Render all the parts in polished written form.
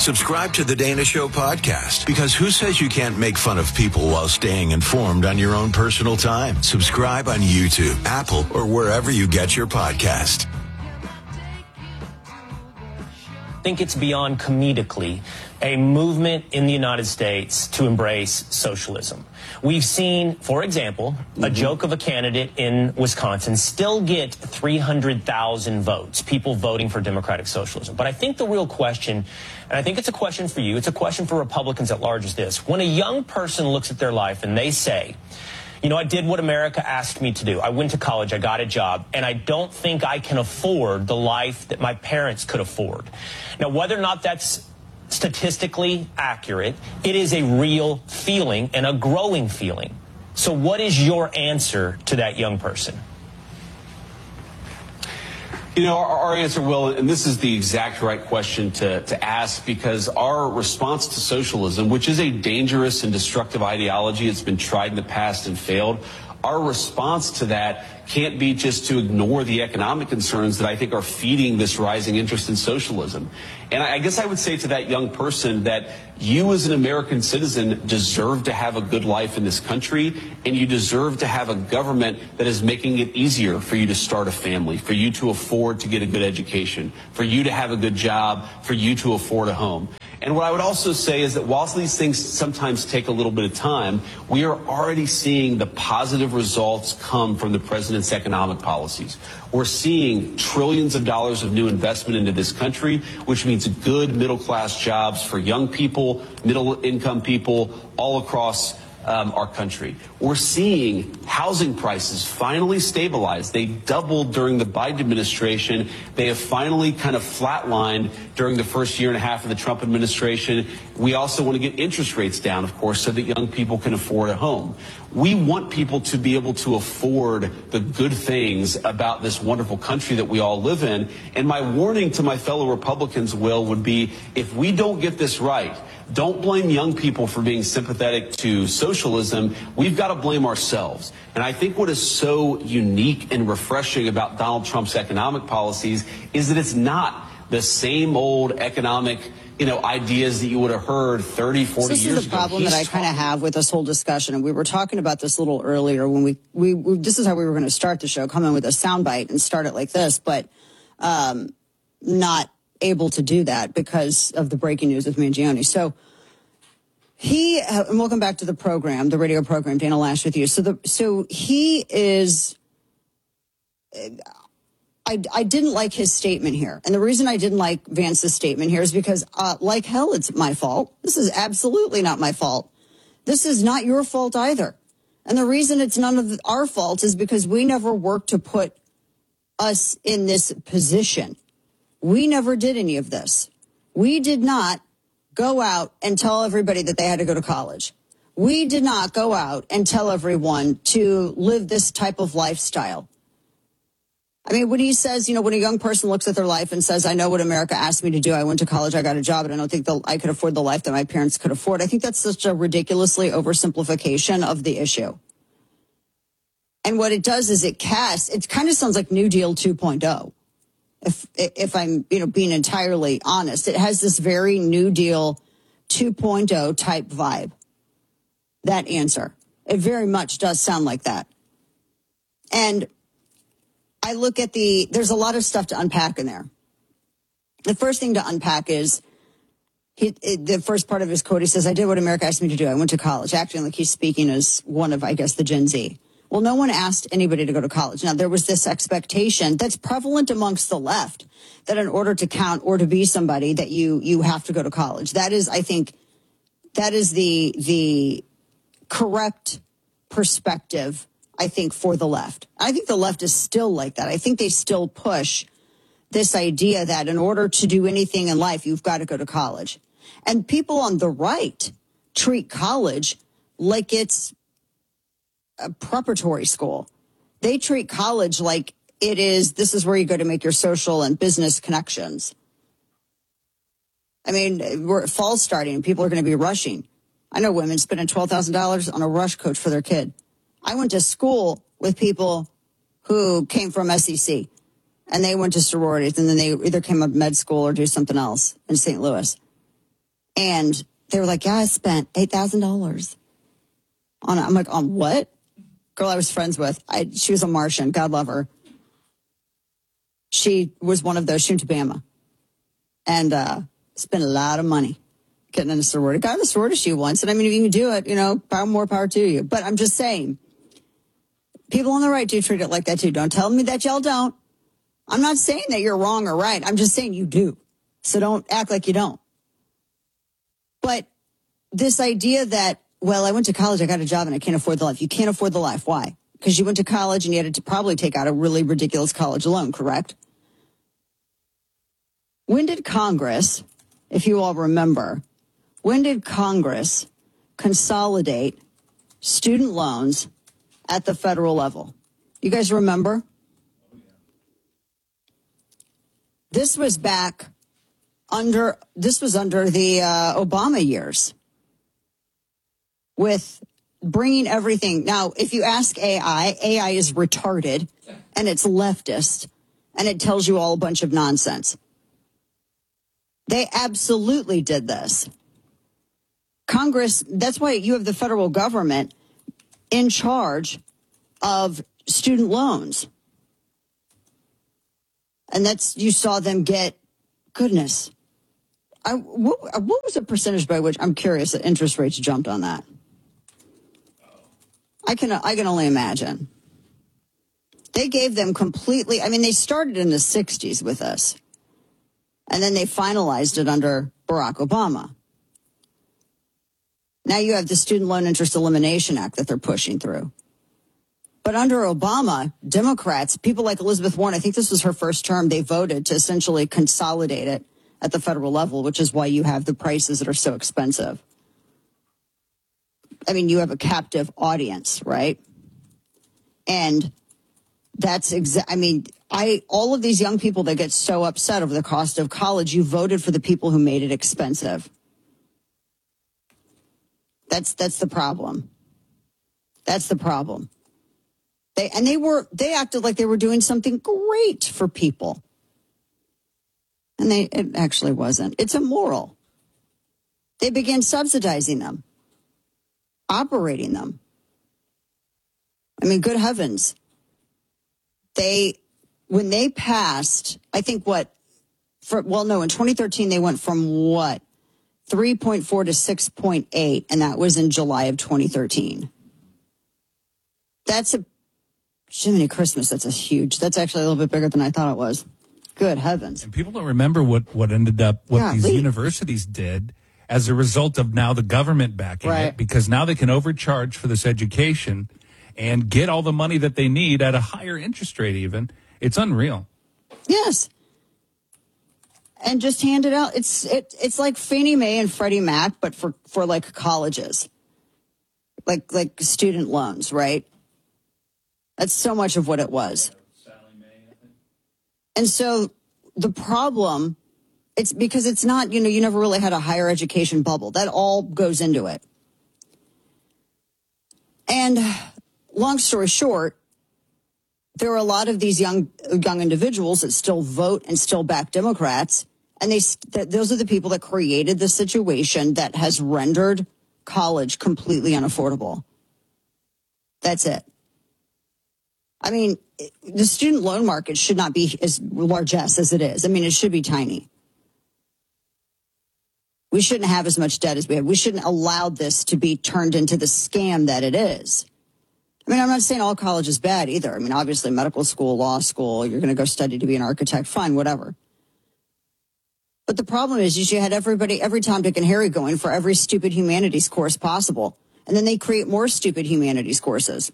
Subscribe to the Dana Show podcast, because who says you can't make fun of people while staying informed on your own personal time? Subscribe on YouTube, Apple, or wherever you get your podcast. I think it's beyond comedically a movement in the United States to embrace socialism. We've seen, for example, a joke of a candidate in Wisconsin still get 300,000 votes, people voting for democratic socialism. But I think the real question, and I think it's a question for you, it's a question for Republicans at large, is this. When a young person looks at their life and they say, you know, I did what America asked me to do. I went to college, I got a job, and I don't think I can afford the life that my parents could afford. Now, whether or not that's statistically accurate, it is a real feeling and a growing feeling. So what is your answer to that young person? You know, our answer, Will, and this is the exact right question to ask, because our response to socialism, which is a dangerous and destructive ideology, it's been tried in the past and failed, our response to that can't be just to ignore the economic concerns that I think are feeding this rising interest in socialism. And I guess I would say to that young person that you as an American citizen deserve to have a good life in this country, and you deserve to have a government that is making it easier for you to start a family, for you to afford to get a good education, for you to have a good job, for you to afford a home. And what I would also say is that whilst these things sometimes take a little bit of time, we are already seeing the positive results come from the president's economic policies. We're seeing trillions of dollars of new investment into this country, which means good middle-class jobs for young people, middle-income people all across our country. We're seeing housing prices finally stabilize. They doubled during the Biden administration. They have finally kind of flatlined during the first year and a half of the Trump administration. We also want to get interest rates down, of course, so that young people can afford a home. We want people to be able to afford the good things about this wonderful country that we all live in. And my warning to my fellow Republicans, Will, would be, if we don't get this right, don't blame young people for being sympathetic to socialism. We've got to blame ourselves. And I think what is so unique and refreshing about Donald Trump's economic policies is that it's not the same old economic, ideas that you would have heard 30, 40 years ago. This is the problem that I kind of have with this whole discussion. And we were talking about this a little earlier when we this is how we were going to start the show, come in with a soundbite and start it like this, but not able to do that because of the breaking news with Mangione. So and welcome back to the program, the radio program, Dana Loesch with you. So he is, I didn't like his statement here. And the reason I didn't like Vance's statement here is because, like hell, it's my fault. This is absolutely not my fault. This is not your fault either. And the reason it's none of our fault is because we never worked to put us in this position. We never did any of this. We did not go out and tell everybody that they had to go to college. We did not go out and tell everyone to live this type of lifestyle. I mean, when he says, when a young person looks at their life and says, I know what America asked me to do. I went to college, I got a job, and I don't think I could afford the life that my parents could afford. I think that's such a ridiculously oversimplification of the issue. And what it does is it kind of sounds like New Deal 2.0. If I'm, being entirely honest, it has this very New Deal 2.0 type vibe. That answer. It very much does sound like that. And I look at there's a lot of stuff to unpack in there. The first thing to unpack is the first part of his quote. He says, I did what America asked me to do. I went to college. Acting like he's speaking as one of, I guess, the Gen Z. Well, no one asked anybody to go to college. Now, there was this expectation that's prevalent amongst the left that in order to count or to be somebody that you have to go to college. That is, I think, the correct perspective, I think, for the left. I think the left is still like that. I think they still push this idea that in order to do anything in life, you've got to go to college. And people on the right treat college like it's a preparatory school. They treat college like this is where you go to make your social and business connections. I mean, fall's starting and people are going to be rushing. I know women spending $12,000 on a rush coach for their kid. I went to school with people who came from SEC and they went to sororities and then they either came up med school or do something else in St. Louis. And they were like, yeah, I spent $8,000 on it. I'm like, on what? Girl I was friends with. She was a Martian. God love her. She was one of those. She went to Bama and spent a lot of money getting in a sorority. Got in a sorority shoe once. And I mean, if you can do it, more power to you. But I'm just saying, people on the right do treat it like that too. Don't tell me that y'all don't. I'm not saying that you're wrong or right. I'm just saying you do. So don't act like you don't. But this idea that, well, I went to college, I got a job, and I can't afford the life. You can't afford the life. Why? Because you went to college and you had to probably take out a really ridiculous college loan, correct? When did Congress, if you all remember, when did Congress consolidate student loans at the federal level? You guys remember? This was under the Obama years with bringing everything. Now, if you ask AI is retarded and it's leftist and it tells you all a bunch of nonsense. They absolutely did this. Congress, that's why you have the federal government in charge of student loans. And you saw them get, goodness. What was the percentage by which, I'm curious, that interest rates jumped on that? I can only imagine. They gave them completely, they started in the 60s with us. And then they finalized it under Barack Obama. Now you have the Student Loan Interest Elimination Act that they're pushing through. But under Obama, Democrats, people like Elizabeth Warren, I think this was her first term, they voted to essentially consolidate it at the federal level, which is why you have the prices that are so expensive. You have a captive audience, right? And that's all of these young people that get so upset over the cost of college, you voted for the people who made it expensive. That's the problem. That's the problem. They acted like they were doing something great for people. And it actually wasn't. It's immoral. They began subsidizing them, operating them. Good heavens. When they passed, I think in 2013 they went from 3.4 to 6.8, and that was in July of 2013. That's Jiminy Christmas. That's actually a little bit bigger than I thought it was. Good heavens. And people don't remember what ended up, these universities did as a result of now the government backing it, because now they can overcharge for this education and get all the money that they need at a higher interest rate even. It's unreal. Yes. And just hand it out. It's like Fannie Mae and Freddie Mac, but for like colleges, like student loans, right? That's so much of what it was. And so the problem, it's because it's not, you never really had a higher education bubble. That all goes into it. And long story short, there are a lot of these young individuals that still vote and still back Democrats. And those are the people that created the situation that has rendered college completely unaffordable. That's it. The student loan market should not be as largesse as it is. It should be tiny. We shouldn't have as much debt as we have. We shouldn't allow this to be turned into the scam that it is. I'm not saying all college is bad either. Obviously medical school, law school, you're going to go study to be an architect, fine, whatever. But the problem is you had every Tom, Dick, and Harry going for every stupid humanities course possible. And then they create more stupid humanities courses.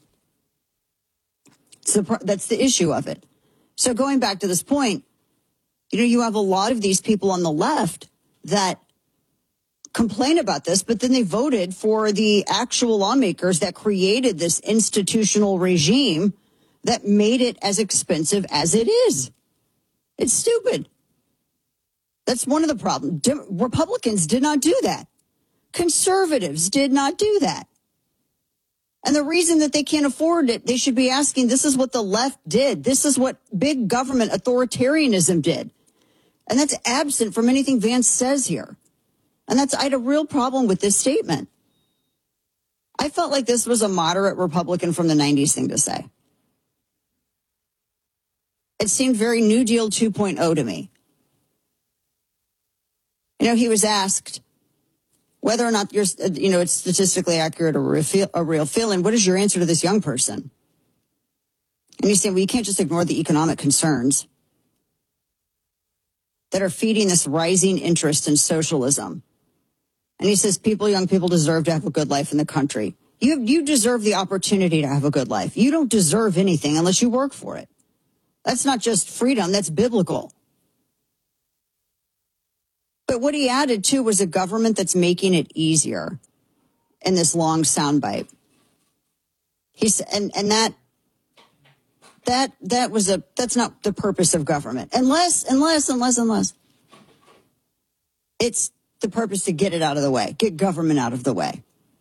So that's the issue of it. So going back to this point, you have a lot of these people on the left that complain about this, but then they voted for the actual lawmakers that created this institutional regime that made it as expensive as it is. It's stupid. That's one of the problems. Republicans did not do that. Conservatives did not do that. And the reason that they can't afford it, they should be asking, this is what the left did. This is what big government authoritarianism did. And that's absent from anything Vance says here. And I had a real problem with this statement. I felt like this was a moderate Republican from the 90s thing to say. It seemed very New Deal 2.0 to me. He was asked whether or not it's statistically accurate or a real feeling. What is your answer to this young person? And he's saying, well, you can't just ignore the economic concerns that are feeding this rising interest in socialism. And he says, young people deserve to have a good life in the country. You deserve the opportunity to have a good life. You don't deserve anything unless you work for it. That's not just freedom, that's biblical. But what he added, too, was a government that's making it easier in this long soundbite. He said, and that's not the purpose of government. Unless it's the purpose to get it out of the way, get government out of the way.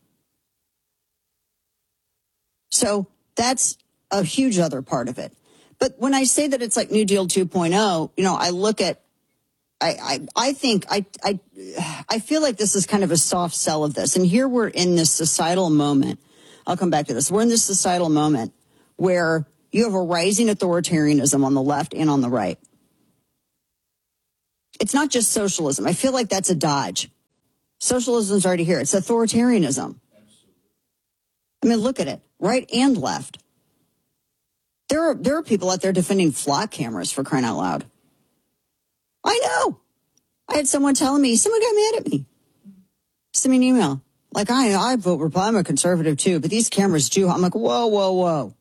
So that's a huge other part of it. But when I say that it's like New Deal 2.0, I look at, I feel like this is kind of a soft sell of this. And here we're in this societal moment. I'll come back to this. We're in this societal moment where you have a rising authoritarianism on the left and on the right. It's not just socialism. I feel like that's a dodge. Socialism's already here. It's authoritarianism. I mean, look at it, right and left. There are people out there defending flock cameras, for crying out loud. I know. I had someone telling me, someone got mad at me. Send me an email. Like, I vote Republican, I'm a conservative too, but these cameras do. I'm like, whoa.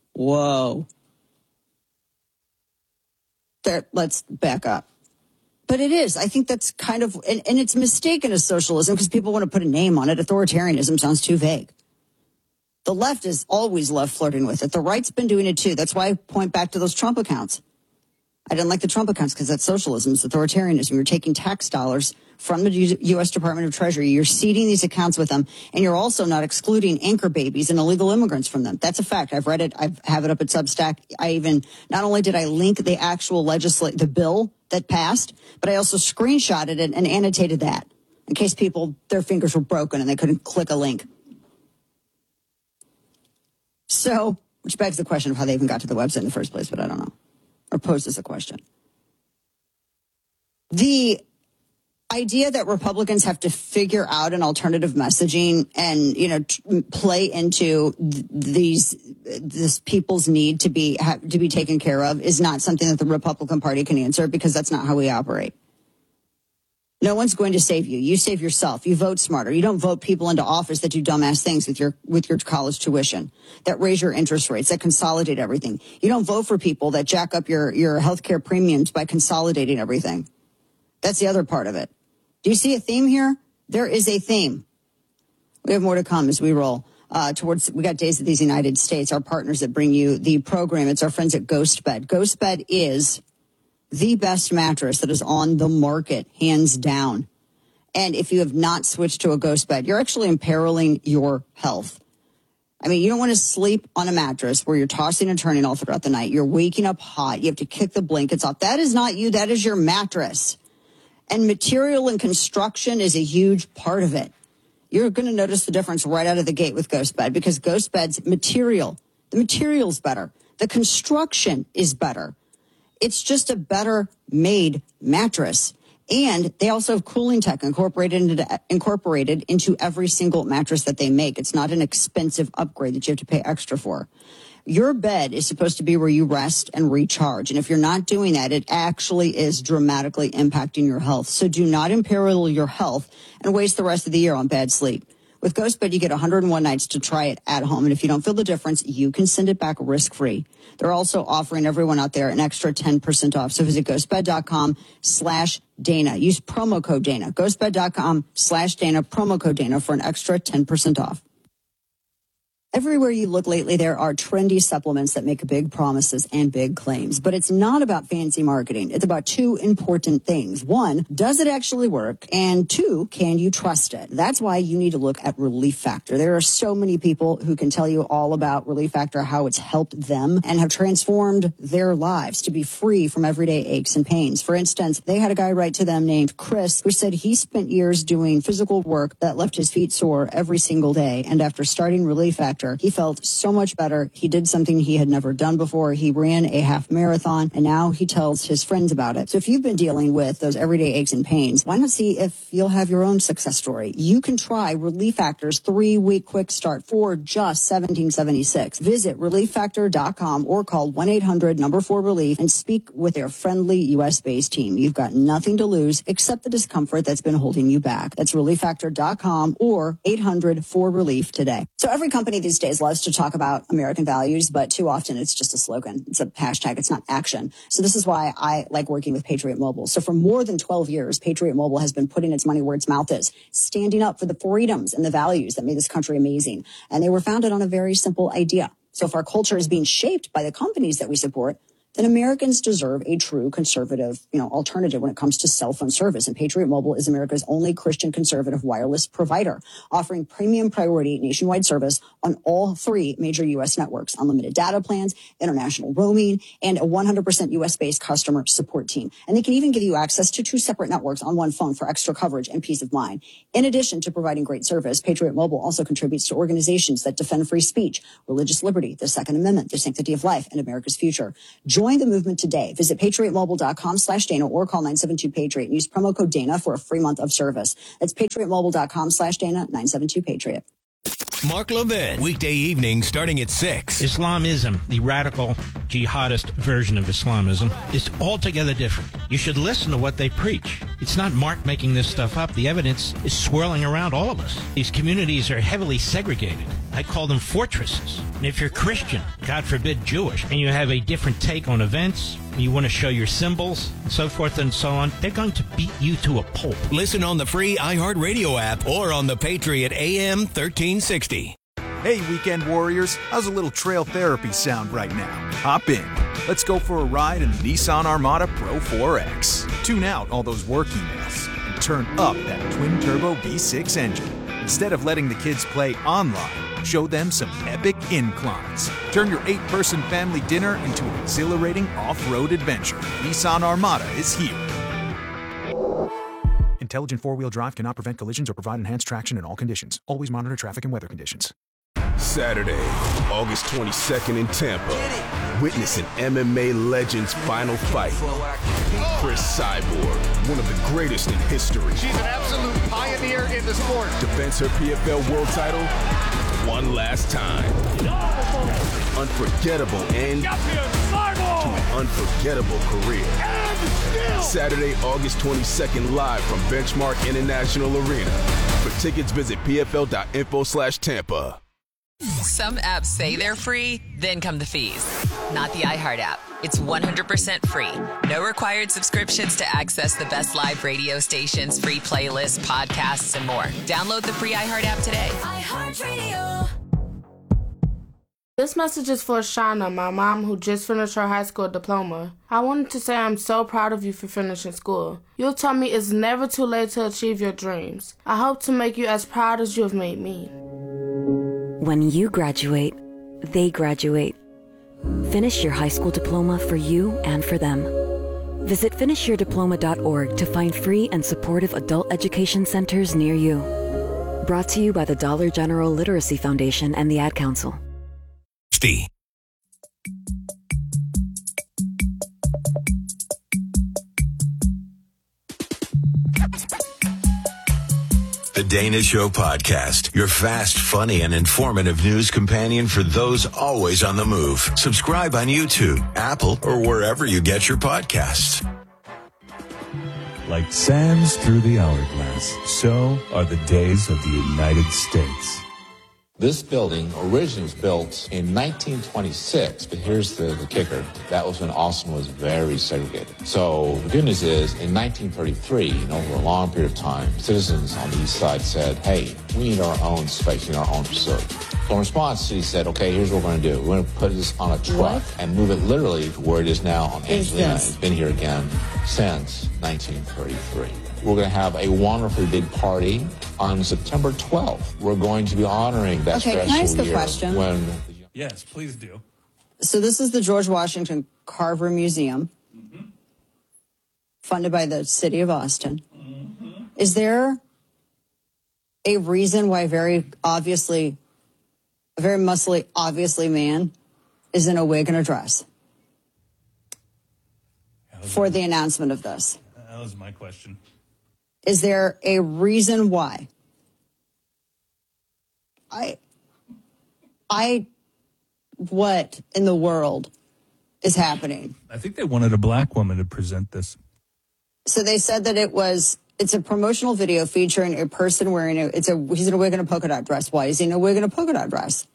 Let's back up. But it is. I think that's kind of, and it's mistaken as socialism because people want to put a name on it. Authoritarianism sounds too vague. The left has always loved flirting with it. The right's been doing it too. That's why I point back to those Trump accounts. I didn't like the Trump accounts because that's socialism. It's authoritarianism. You're taking tax dollars from the U.S. Department of Treasury. You're seeding these accounts with them. And you're also not excluding anchor babies and illegal immigrants from them. That's a fact. I've read it. I have it up at Substack. Not only did I link the actual the bill that passed, but I also screenshotted it and annotated that in case their fingers were broken and they couldn't click a link. So, which begs the question of how they even got to the website in the first place, but I don't know. Or poses a question. The idea that Republicans have to figure out an alternative messaging and, play into this people's need to be taken care of is not something that the Republican Party can answer because that's not how we operate. No one's going to save you. You save yourself. You vote smarter. You don't vote people into office that do dumbass things with your college tuition, that raise your interest rates, that consolidate everything. You don't vote for people that jack up your healthcare premiums by consolidating everything. That's the other part of it. Do you see a theme here? There is a theme. We have more to come as we roll we got Days of these United States, our partners that bring you the program. It's our friends at GhostBed. GhostBed is the best mattress that is on the market, hands down. And if you have not switched to a ghost bed, you're actually imperiling your health. I mean, you don't want to sleep on a mattress where you're tossing and turning all throughout the night. You're waking up hot. You have to kick the blankets off. That is not you. That is your mattress. And material and construction is a huge part of it. You're going to notice the difference right out of the gate with GhostBed because GhostBed's the material's better. The construction is better. It's just a better made mattress. And they also have cooling tech incorporated into every single mattress that they make. It's not an expensive upgrade that you have to pay extra for. Your bed is supposed to be where you rest and recharge. And if you're not doing that, it actually is dramatically impacting your health. So do not imperil your health and waste the rest of the year on bad sleep. With GhostBed, you get 101 nights to try it at home. And if you don't feel the difference, you can send it back risk-free. They're also offering everyone out there an extra 10% off. So visit ghostbed.com/Dana. Use promo code Dana. Ghostbed.com/Dana, promo code Dana for an extra 10% off. Everywhere you look lately, there are trendy supplements that make big promises and big claims. But it's not about fancy marketing. It's about two important things. One, does it actually work? And two, can you trust it? That's why you need to look at Relief Factor. There are so many people who can tell you all about Relief Factor, how it's helped them and have transformed their lives to be free from everyday aches and pains. For instance, they had a guy write to them named Chris who said he spent years doing physical work that left his feet sore every single day. And after starting Relief Factor, he felt so much better. He did something he had never done before. He ran a half marathon, and now he tells his friends about it. So if you've been dealing with those everyday aches and pains, why not see if you'll have your own success story? You can try Relief Factor's 3-week quick start for just $17.76. Visit ReliefFactor.com or call 1-800-4RELIEF and speak with their friendly U.S.-based team. You've got nothing to lose except the discomfort that's been holding you back. That's ReliefFactor.com or 800-4RELIEF today. So every company these days loves to talk about American values, but too often it's just a slogan. It's a hashtag. It's not action. So this is why I like working with Patriot Mobile. So for more than 12 years, Patriot Mobile has been putting its money where its mouth is, standing up for the freedoms and the values that made this country amazing. And they were founded on a very simple idea. So if our culture is being shaped by the companies that we support, then Americans deserve a true conservative, alternative when it comes to cell phone service. And Patriot Mobile is America's only Christian conservative wireless provider, offering premium priority nationwide service on all 3 major U.S. networks, unlimited data plans, international roaming, and a 100% U.S.-based customer support team. And they can even give you access to 2 separate networks on one phone for extra coverage and peace of mind. In addition to providing great service, Patriot Mobile also contributes to organizations that defend free speech, religious liberty, the Second Amendment, the sanctity of life, and America's future. Join the movement today. Visit patriotmobile.com/Dana or call 972-PATRIOT and use promo code Dana for a free month of service. That's patriotmobile.com/Dana, 972-PATRIOT. Mark Levin, weekday evening starting at 6. Islamism, the radical jihadist version of Islamism, is altogether different. You should listen to what they preach. It's not Mark making this stuff up. The evidence is swirling around all of us. These communities are heavily segregated. I call them fortresses. And if you're Christian, God forbid Jewish, and you have a different take on events, you want to show your symbols, and so forth and so on, they're going to beat you to a pulp. Listen on the free iHeartRadio app or on the Patriot AM 1360. Hey, weekend warriors, how's a little trail therapy sound right now? Hop in. Let's go for a ride in the Nissan Armada Pro 4X. Tune out all those work emails and turn up that twin-turbo V6 engine. Instead of letting the kids play online, show them some epic inclines. Turn your 8-person family dinner into an exhilarating off-road adventure. Nissan Armada is here. Intelligent four-wheel drive cannot prevent collisions or provide enhanced traction in all conditions. Always monitor traffic and weather conditions. Saturday, August 22nd in Tampa. Witness an MMA legend's final fight. Chris Cyborg, one of the greatest in history. She's an absolute pioneer in the sport. Defends her PFL world title one last time. Unforgettable end to an unforgettable career. Saturday, August 22nd, live from Benchmark International Arena. For tickets, visit pfl.info/Tampa. Some apps say they're free, then come the fees. Not the iHeart app. It's 100% free. No required subscriptions to access the best live radio stations, free playlists, podcasts, and more. Download the free iHeart app today. iHeartRadio. This message is for Shauna, my mom, who just finished her high school diploma. I wanted to say I'm so proud of you for finishing school. You told me it's never too late to achieve your dreams. I hope to make you as proud as you have made me. When you graduate, they graduate. Finish your high school diploma for you and for them. Visit finishyourdiploma.org to find free and supportive adult education centers near you. Brought to you by the Dollar General Literacy Foundation and the Ad Council. The Dana Show Podcast, your fast, funny, and informative news companion for those always on the move. Subscribe on YouTube, Apple, or wherever you get your podcasts. Like sands through the hourglass, so are the days of the United States. This building originally was built in 1926, but here's the kicker. That was when Austin was very segregated. So the good news is, in 1933, and over a long period of time, citizens on the east side said, hey, we need our own space, we need our own facility. So in response, the city said, okay, here's what we're going to do. We're going to put this on a truck and move it literally to where it is now on Angelina. It's been here again since 1933. We're going to have a wonderfully big party on September 12th. We're going to be honoring that special year. Okay, can I ask a question? Yes, please do. So this is the George Washington Carver Museum, funded by the city of Austin. Is there a reason why a very muscly, obviously man is in a wig and a dress for the announcement of this? That was my question. Is there a reason why? What in the world is happening? I think they wanted a black woman to present this. So they said that it's a promotional video featuring a person wearing he's in a wig and a polka dot dress. Why is he in a wig and a polka dot dress?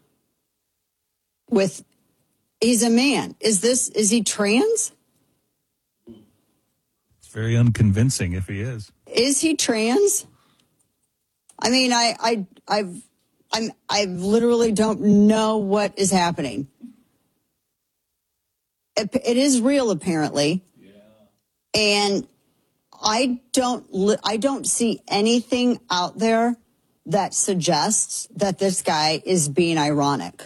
He's a man. Is he trans? It's very unconvincing if he is. Is he trans? I mean, I literally don't know what is happening. It is real, apparently. Yeah. And I don't see anything out there that suggests that this guy is being ironic.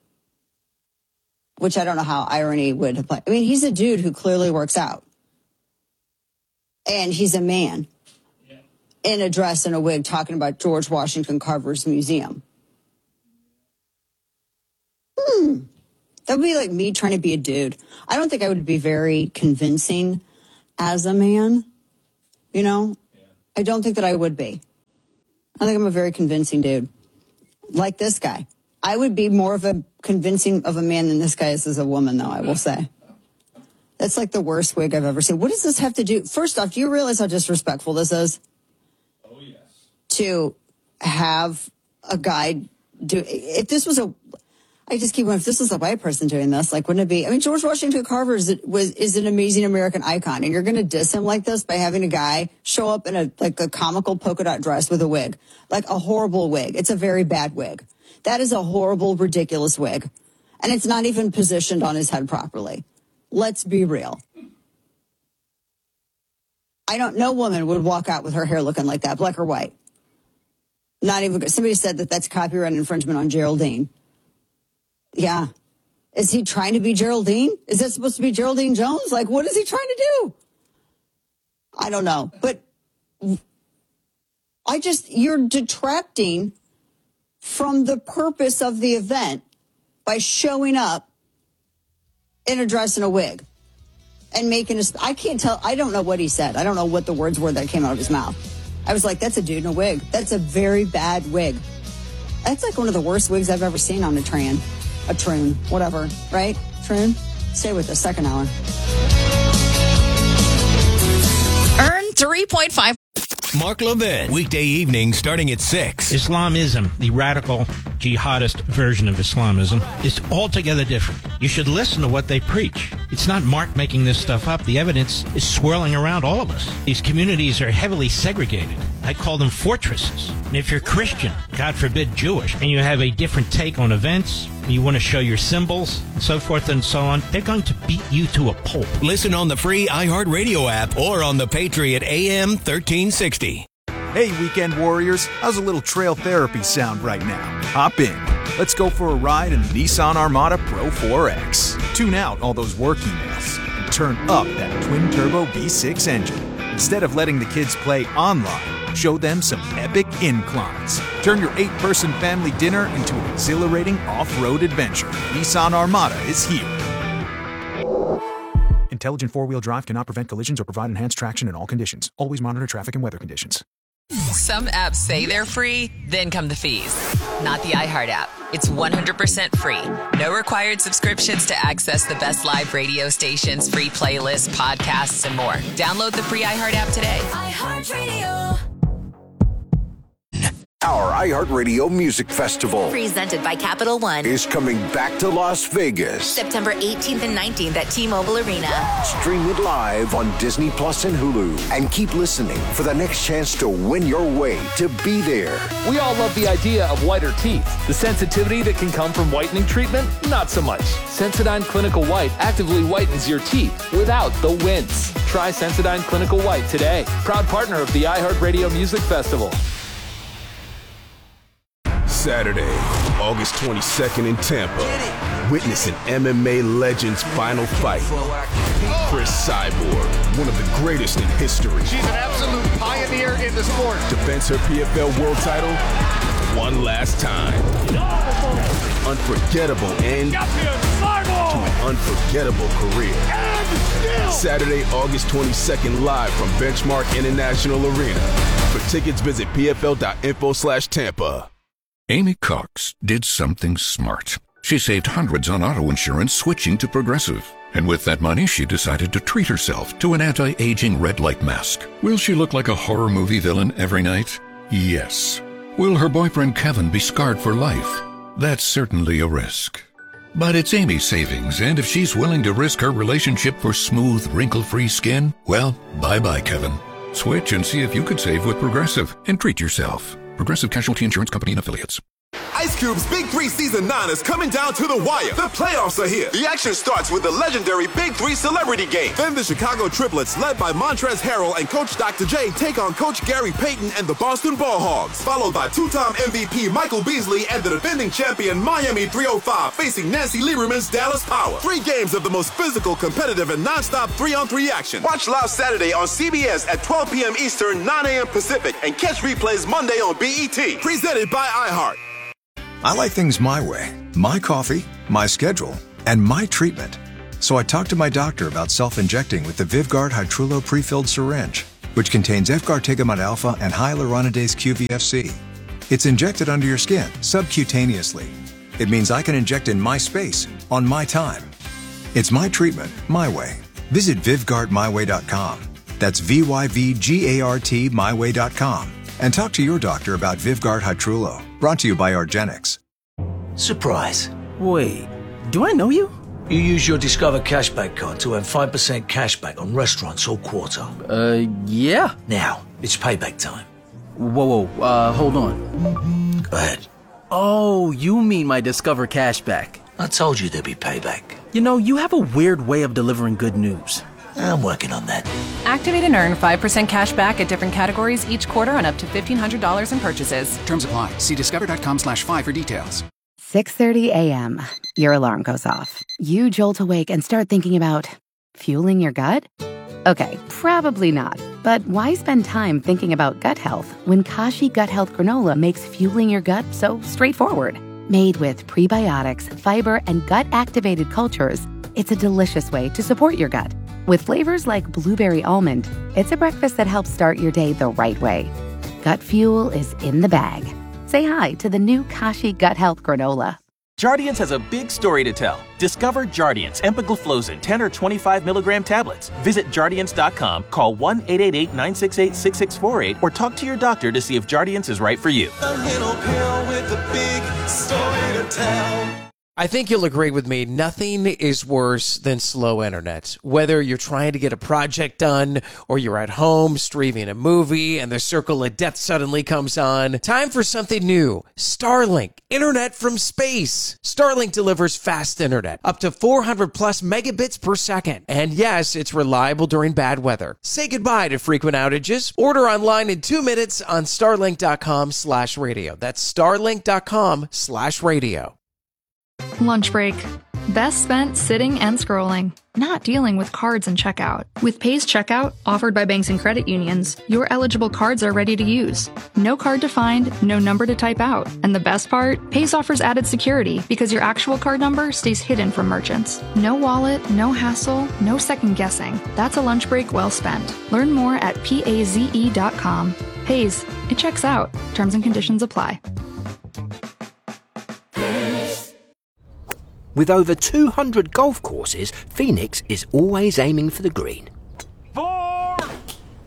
Which I don't know how irony would apply. I mean, he's a dude who clearly works out. And he's a man. In a dress and a wig talking about George Washington Carver's museum. That would be like me trying to be a dude. I don't think I would be very convincing as a man. You know? Yeah. I don't think that I would be. I think I'm a very convincing dude. Like this guy. I would be more of a convincing of a man than this guy is as a woman, though, I will say. That's like the worst wig I've ever seen. What does this have to do? First off, do you realize how disrespectful this is? Oh, yes. To have a guy do, if this was I just keep going, if this was a white person doing this, like, wouldn't it be? I mean, George Washington Carver is an amazing American icon, and you're going to diss him like this by having a guy show up in a comical polka dot dress with a wig, like a horrible wig. It's a very bad wig. That is a horrible, ridiculous wig, and it's not even positioned on his head properly. Let's be real. No woman would walk out with her hair looking like that, black or white. Not even, somebody said that that's copyright infringement on Geraldine. Yeah. Is he trying to be Geraldine? Is that supposed to be Geraldine Jones? Like, what is he trying to do? I don't know. But you're detracting from the purpose of the event by showing up in a dress and a wig and making I can't tell. I don't know what he said. I don't know what the words were that came out of his mouth. I was like, that's a dude in a wig. That's a very bad wig. That's like one of the worst wigs I've ever seen on a troon, whatever, right? Troon? Stay with us, second hour. Earn 3.5. Mark Levin, weekday evenings starting at 6. Islamism, the radical jihadist version of Islamism, is altogether different. You should listen to what they preach. It's not Mark making this stuff up. The evidence is swirling around all of us. These communities are heavily segregated. I call them fortresses. And if you're Christian, God forbid Jewish, and you have a different take on events, you want to show your symbols, and so forth and so on, they're going to beat you to a pulp. Listen on the free iHeartRadio app or on the Patriot AM 1360. Hey, weekend warriors, how's a little trail therapy sound right now? Hop in. Let's go for a ride in the Nissan Armada Pro 4X. Tune out all those work emails and turn up that twin-turbo V6 engine. Instead of letting the kids play online, show them some epic inclines. Turn your 8-person family dinner into an exhilarating off-road adventure. Nissan Armada is here. Intelligent four-wheel drive cannot prevent collisions or provide enhanced traction in all conditions. Always monitor traffic and weather conditions. Some apps say they're free, then come the fees. Not the iHeart app. It's 100% free. No required subscriptions to access the best live radio stations, free playlists, podcasts, and more. Download the free iHeart app today. iHeartRadio. Our iHeartRadio Music Festival, presented by Capital One, is coming back to Las Vegas. September 18th and 19th at T-Mobile Arena. Stream it live on Disney Plus and Hulu. And keep listening for the next chance to win your way to be there. We all love the idea of whiter teeth. The sensitivity that can come from whitening treatment, not so much. Sensodyne Clinical White actively whitens your teeth without the wince. Try Sensodyne Clinical White today. Proud partner of the iHeartRadio Music Festival. Saturday, August 22nd in Tampa. Witness an MMA legend's final fight. Chris Cyborg, one of the greatest in history. She's an absolute pioneer in the sport. Defends her PFL world title one last time. Unforgettable end to an unforgettable career. Saturday, August 22nd, live from Benchmark International Arena. For tickets, visit pfl.info/Tampa. Amy Cox did something smart. She saved hundreds on auto insurance switching to Progressive. And with that money, she decided to treat herself to an anti-aging red light mask. Will she look like a horror movie villain every night? Yes. Will her boyfriend Kevin be scarred for life? That's certainly a risk. But it's Amy's savings, and if she's willing to risk her relationship for smooth, wrinkle-free skin, well, bye-bye, Kevin. Switch and see if you could save with Progressive and treat yourself. Progressive Casualty Insurance Company and Affiliates. Ice Cube's Big 3 Season 9 is coming down to the wire. The playoffs are here. The action starts with the legendary Big 3 Celebrity Game. Then the Chicago Triplets, led by Montrezl Harrell and Coach Dr. J, take on Coach Gary Payton and the Boston Ball Hogs. Followed by two-time MVP Michael Beasley and the defending champion Miami 305 facing Nancy Lieberman's Dallas Power. 3 games of the most physical, competitive, and non-stop 3-on-3 action. Watch live Saturday on CBS at 12 p.m. Eastern, 9 a.m. Pacific, and catch replays Monday on BET. Presented by iHeart. I like things my way, my coffee, my schedule, and my treatment. So I talked to my doctor about self-injecting with the Vyvgart Hytrulo pre-filled syringe, which contains Efgartigimod alpha and hyaluronidase QVFC. It's injected under your skin, subcutaneously. It means I can inject in my space, on my time. It's my treatment, my way. Visit VyvgartMyWay.com. That's VYVGART myway.com. And talk to your doctor about Vyvgart Hytrulo. Brought to you by Argenix. Surprise. Wait, do I know you? You use your Discover Cashback card to earn 5% cashback on restaurants all quarter. Yeah. Now, it's payback time. Whoa, hold on. Go ahead. Oh, you mean my Discover Cashback. I told you there'd be payback. You know, you have a weird way of delivering good news. I'm working on that. Activate and earn 5% cash back at different categories each quarter on up to $1,500 in purchases. Terms apply. See discover.com/5 for details. 6:30 a.m. Your alarm goes off. You jolt awake and start thinking about fueling your gut? Okay, probably not. But why spend time thinking about gut health when Kashi Gut Health Granola makes fueling your gut so straightforward? Made with prebiotics, fiber, and gut-activated cultures, it's a delicious way to support your gut. With flavors like blueberry almond, it's a breakfast that helps start your day the right way. Gut fuel is in the bag. Say hi to the new Kashi Gut Health Granola. Jardiance has a big story to tell. Discover Jardiance Empagliflozin 10 or 25 milligram tablets. Visit Jardiance.com, call 1-888-968-6648, or talk to your doctor to see if Jardiance is right for you. A little pill with a big story to tell. I think you'll agree with me, nothing is worse than slow internet. Whether you're trying to get a project done or you're at home streaming a movie and the circle of death suddenly comes on, time for something new. Starlink, internet from space. Starlink delivers fast internet, up to 400 plus megabits per second. And yes, it's reliable during bad weather. Say goodbye to frequent outages. Order online in 2 minutes on starlink.com/radio. That's starlink.com/radio. Lunch break. Best spent sitting and scrolling, not dealing with cards and checkout. With Paze Checkout, offered by banks and credit unions, your eligible cards are ready to use. No card to find, no number to type out. And the best part? Paze offers added security because your actual card number stays hidden from merchants. No wallet, no hassle, no second guessing. That's a lunch break well spent. Learn more at paze.com. Paze, it checks out. Terms and conditions apply. With over 200 golf courses, Phoenix is always aiming for the green.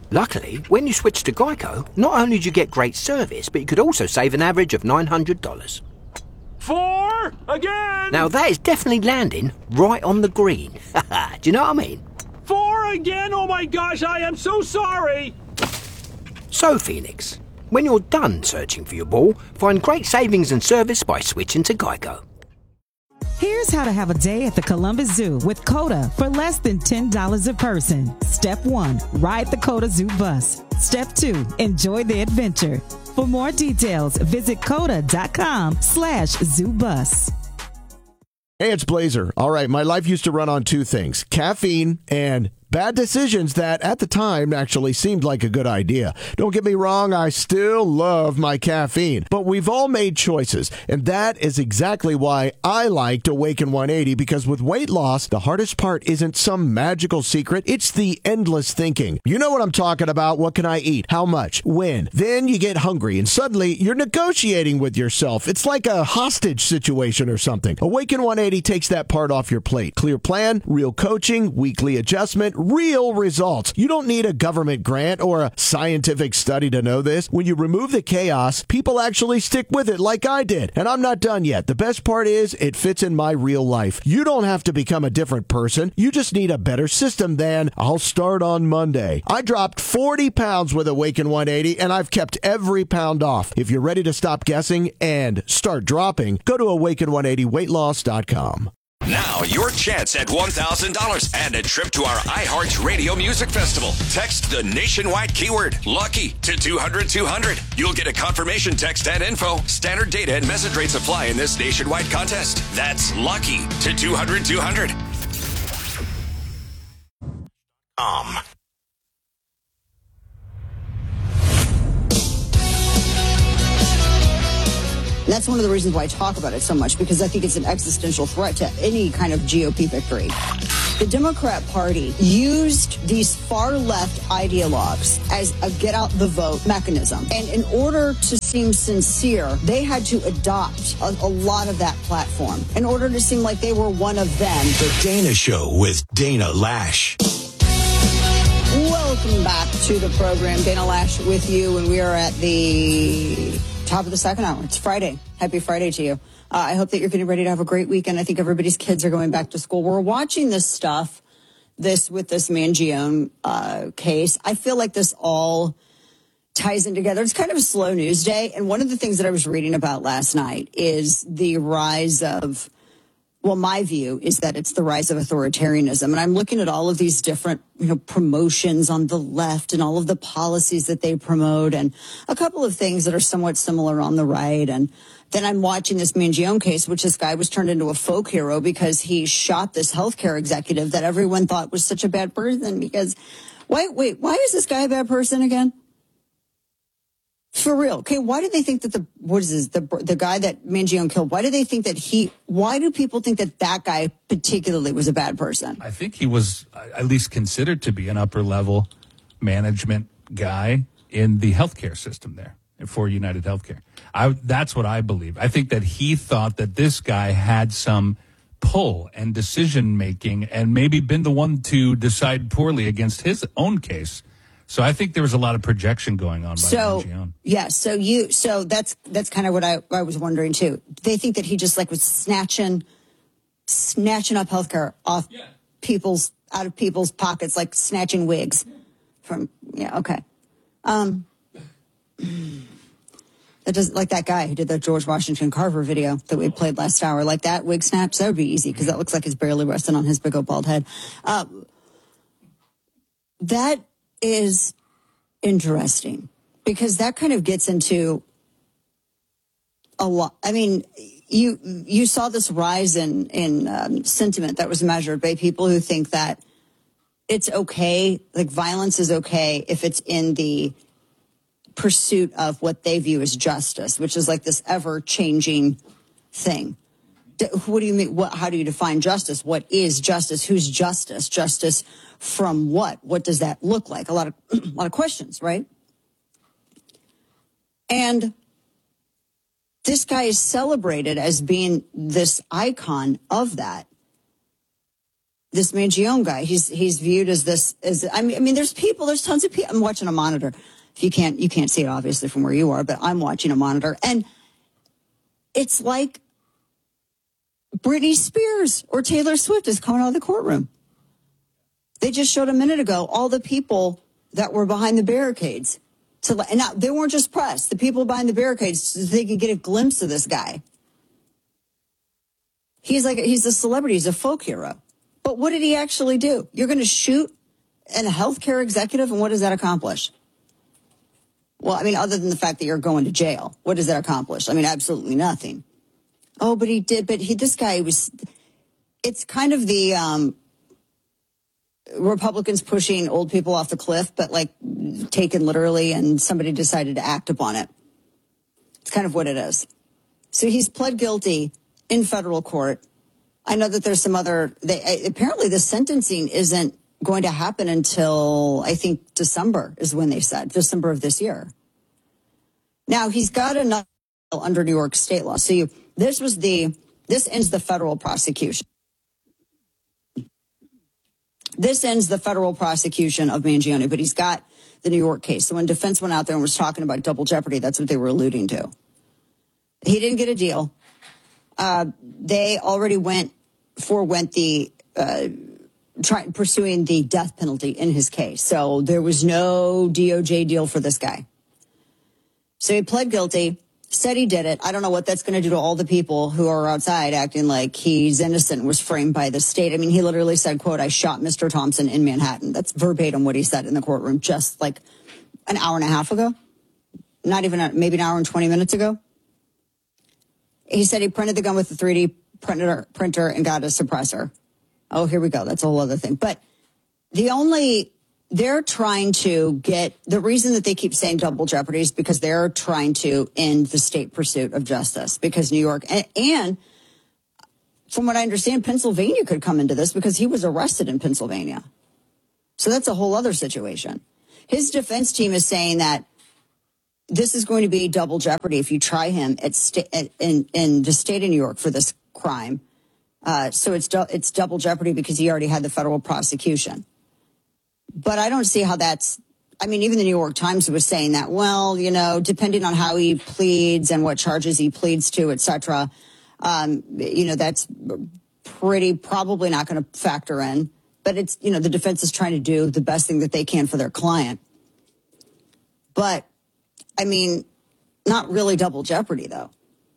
Luckily, when you switch to Geico, not only do you get great service, but you could also save an average of $900. 4 again! Now that is definitely landing right on the green. Do you know what I mean? 4 again? Oh my gosh, I am so sorry! So, Phoenix, when you're done searching for your ball, find great savings and service by switching to Geico. Here's how to have a day at the Columbus Zoo with COTA for less than $10 a person. Step 1, ride the COTA Zoo bus. Step 2, enjoy the adventure. For more details, visit COTA.com/ZooBus. Hey, it's Blazer. All right, my life used to run on 2 things, caffeine and bad decisions that at the time actually seemed like a good idea. Don't get me wrong, I still love my caffeine, but we've all made choices, and that is exactly why I liked Awaken 180, because with weight loss, the hardest part isn't some magical secret, it's the endless thinking. You know what I'm talking about. What can I eat? How much? When? Then you get hungry, and suddenly you're negotiating with yourself. It's like a hostage situation or something. Awaken 180 takes that part off your plate. Clear plan, real coaching, weekly adjustment, real results. You don't need a government grant or a scientific study to know this. When you remove the chaos, people actually stick with it like I did. And I'm not done yet. The best part is it fits in my real life. You don't have to become a different person. You just need a better system than I'll start on Monday. I dropped 40 pounds with Awaken 180 and I've kept every pound off. If you're ready to stop guessing and start dropping, go to awaken180weightloss.com. Now, your chance at $1,000 and a trip to our iHeart Radio Music Festival. Text the nationwide keyword LUCKY to 200-200. You'll get a confirmation text and info. Standard data and message rates apply in this nationwide contest. That's LUCKY to 200-200. That's one of the reasons why I talk about it so much, because I think it's an existential threat to any kind of GOP victory. The Democrat Party used these far-left ideologues as a get-out-the-vote mechanism. And in order to seem sincere, they had to adopt a lot of that platform in order to seem like they were one of them. The Dana Show with Dana Lash. Welcome back to the program. Dana Lash with you, and we are at the top of the second hour. It's Friday. Happy Friday to you. I hope that you're getting ready to have a great weekend. I think everybody's kids are going back to school. We're watching this stuff, with this Mangione case. I feel like this all ties in together. It's kind of a slow news day. And one of the things that I was reading about last night is the rise of, my view is that it's the rise of authoritarianism. And I'm looking at all of these different, promotions on the left and all of the policies that they promote and a couple of things that are somewhat similar on the right. And then I'm watching this Mangione case, which this guy was turned into a folk hero because he shot this healthcare executive that everyone thought was such a bad person. Because why is this guy a bad person again? For real. Okay, why do they think that the guy that Mangione killed, why do they think that why do people think that guy particularly was a bad person? I think he was at least considered to be an upper level management guy in the healthcare system there for United Healthcare. That's what I believe. I think that he thought that this guy had some pull and decision making and maybe been the one to decide poorly against his own case. So I think there was a lot of projection going on by Mangione. Yeah, so that's kind of what I was wondering too. They think that he just was snatching up healthcare off out of people's pockets, like snatching wigs from. Yeah, okay. That doesn't like that guy who did that George Washington Carver video that we played last hour. Like that wig snaps, that would be easy because that looks like it's barely resting on his big old bald head. That is interesting because that kind of gets into a lot. I mean, you saw this rise in sentiment that was measured by people who think that it's okay, like violence is okay if it's in the pursuit of what they view as justice, which is like this ever-changing thing. What do you mean? How do you define justice? What is justice? Who's justice? Justice from what? What does that look like? A lot of questions, right? And this guy is celebrated as being this icon of that. this Mangione guy. He's viewed as this. I mean, there's tons of people. I'm watching a monitor. If you can't see it obviously from where you are, but I'm watching a monitor, and it's like Britney Spears or Taylor Swift is coming out of the courtroom. They just showed a minute ago all the people that were behind the barricades. And now they weren't just press. The people behind the barricades, so they could get a glimpse of this guy. He's a celebrity. He's a folk hero. But what did he actually do? You're going to shoot a healthcare executive, and what does that accomplish? Well, I mean, other than the fact that you're going to jail, what does that accomplish? I mean, absolutely nothing. Oh, but he did. But this guy was. It's kind of the Republicans pushing old people off the cliff, but like taken literally, and somebody decided to act upon it. It's kind of what it is. So he's pled guilty in federal court. I know that there's some other. Apparently, the sentencing isn't going to happen until I think December is when they said December of this year. Now he's got another under New York state law. So this ends the federal prosecution. This ends the federal prosecution of Mangione, but he's got the New York case. So when defense went out there and was talking about double jeopardy, that's what they were alluding to. He didn't get a deal. They already pursuing the death penalty in his case. So there was no DOJ deal for this guy. So he pled guilty, said he did it. I don't know what that's going to do to all the people who are outside acting like he's innocent and was framed by the state. I mean, he literally said, quote, "I shot Mr. Thompson in Manhattan." That's verbatim what he said in the courtroom just like an hour and a half ago. Not even maybe an hour and 20 minutes ago. He said he printed the gun with the 3D printer and got a suppressor. Oh, here we go. That's a whole other thing. But they're trying to get, the reason that they keep saying double jeopardy is because they're trying to end the state pursuit of justice. Because New York, and from what I understand, Pennsylvania could come into this because he was arrested in Pennsylvania. So that's a whole other situation. His defense team is saying that this is going to be double jeopardy if you try him in the state of New York for this crime. So it's double jeopardy because he already had the federal prosecution. But I don't see how that's, I mean, even the New York Times was saying that, well, you know, depending on how he pleads and what charges he pleads to, et cetera, that's probably not going to factor in. But it's, the defense is trying to do the best thing that they can for their client. But, I mean, not really double jeopardy, though.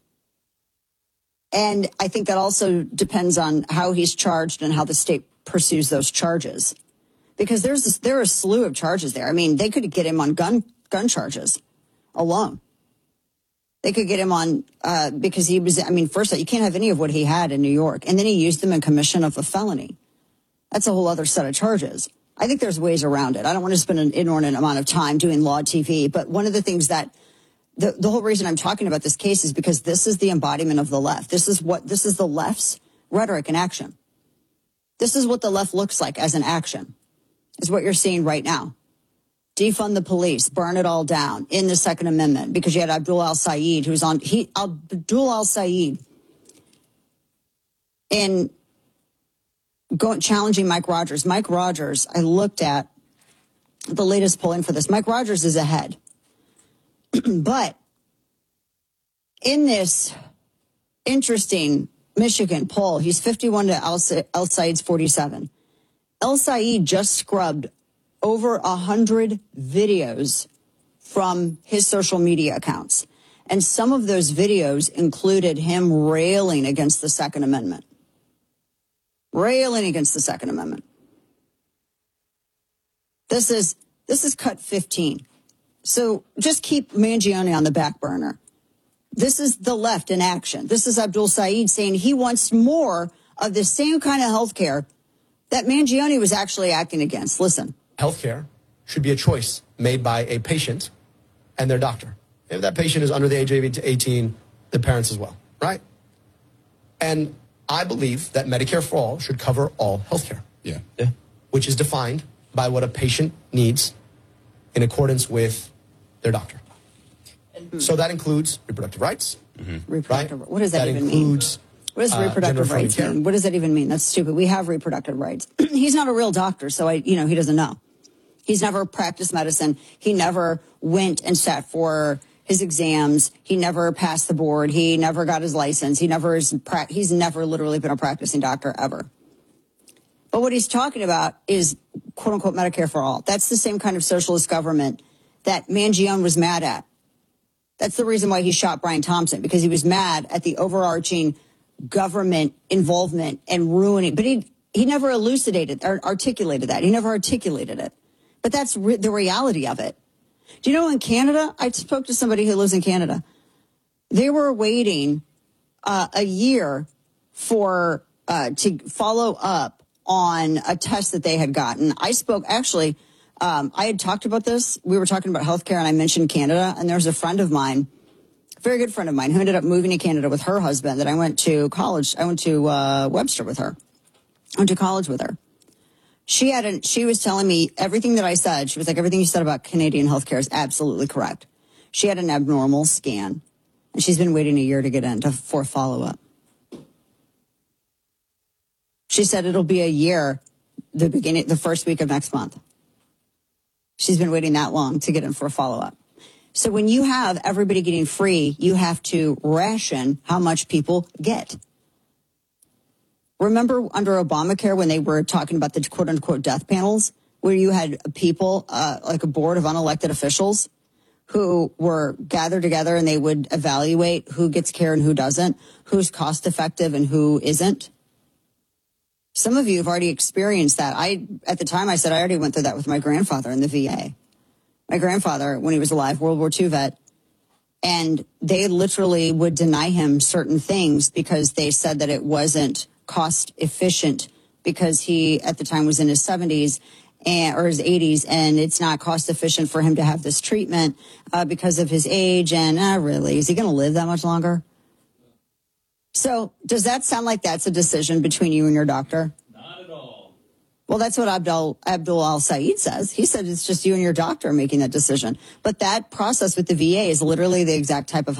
And I think that also depends on how he's charged and how the state pursues those charges. Because there are a slew of charges there. I mean, they could get him on gun charges alone. They could get him on because he was, first of all, you can't have any of what he had in New York. And then he used them in commission of a felony. That's a whole other set of charges. I think there's ways around it. I don't want to spend an inordinate amount of time doing law TV, but one of the things that the whole reason I'm talking about this case is because this is the embodiment of the left. This is the left's rhetoric in action. This is what the left looks like as an action, is what you're seeing right now. Defund the police, burn it all down in the Second Amendment, because you had Abdul al-Sayed, Abdul al-Sayed in challenging Mike Rogers. Mike Rogers, I looked at the latest polling for this. Mike Rogers is ahead. But in this interesting Michigan poll, he's 51 to al-Sayed's 47. El-Sayed just scrubbed over 100 videos from his social media accounts. And some of those videos included him railing against the Second Amendment. Railing against the Second Amendment. This is cut 15. So just keep Mangione on the back burner. This is the left in action. This is Abdul Sayed saying he wants more of the same kind of health care that Mangione was actually acting against. Listen. Healthcare should be a choice made by a patient and their doctor. If that patient is under the age of 18, the parents as well, right? And I believe that Medicare for All should cover all healthcare. Yeah. Which is defined by what a patient needs in accordance with their doctor. So that includes reproductive rights. Mm-hmm. Reproductive, right? What does that even mean? That includes What does reproductive rights mean? What does that even mean? That's stupid. We have reproductive rights. He's not a real doctor, so he doesn't know. He's never practiced medicine. He never went and sat for his exams. He never passed the board. He never got his license. He's never literally been a practicing doctor ever. But what he's talking about is quote unquote Medicare for all. That's the same kind of socialist government that Mangione was mad at. That's the reason why he shot Brian Thompson, because he was mad at the overarching government involvement and ruining. But he never elucidated or articulated that. He never articulated it. But that's the reality of it. Do you know in Canada, I spoke to somebody who lives in Canada. They were waiting a year to follow up on a test that they had gotten. I had talked about this. We were talking about healthcare, and I mentioned Canada. And there's a friend of mine, a very good friend of mine, who ended up moving to Canada with her husband that I went to college. I went to Webster with her. I went to college with her. She was telling me everything that I said. She was like, everything you said about Canadian healthcare is absolutely correct. She had an abnormal scan, and she's been waiting a year to get in for follow-up. She said it'll be a year, the first week of next month. She's been waiting that long to get in for a follow-up. So when you have everybody getting free, you have to ration how much people get. Remember under Obamacare when they were talking about the quote-unquote death panels, where you had people, like a board of unelected officials who were gathered together and they would evaluate who gets care and who doesn't, who's cost-effective and who isn't? Some of you have already experienced that. At the time, I said I already went through that with my grandfather in the VA. My grandfather, when he was alive, World War II vet, and they literally would deny him certain things because they said that it wasn't cost efficient because he at the time was in his 70s or his 80s, and it's not cost efficient for him to have this treatment because of his age. And really, is he going to live that much longer? So does that sound like that's a decision between you and your doctor? Not at all. Well, that's what Abdul Al-Said says. He said it's just you and your doctor making that decision. But that process with the VA is literally the exact type of